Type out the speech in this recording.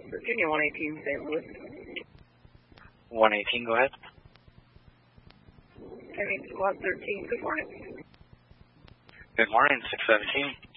Virginia 118, St. Louis. 118, go ahead. I mean, Squad 13, good morning. Good morning, 617.